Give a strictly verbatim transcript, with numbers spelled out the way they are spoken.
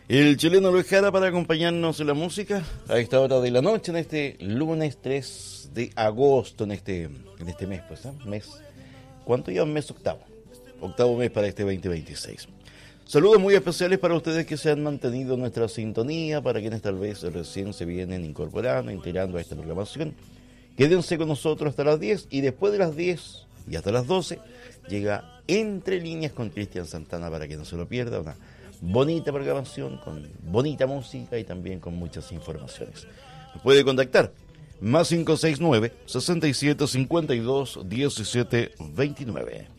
El chileno Luis Jara para acompañarnos en la música a esta hora de la noche, en este lunes tres de agosto, en este, en este mes, pues, ¿eh? Mes, ¿cuánto ya? Mes octavo. Octavo mes para este veinte veintiséis. Saludos muy especiales para ustedes que se han mantenido en nuestra sintonía, para quienes tal vez recién se vienen incorporando, integrando a esta programación. Quédense con nosotros hasta las diez y después de las diez y hasta las doce llega Entre Líneas con Cristian Santana para que no se lo pierda. Una bonita programación con bonita música y también con muchas informaciones. Nos puede contactar más cinco seis nueve, seis siete cinco dos, uno siete dos nueve.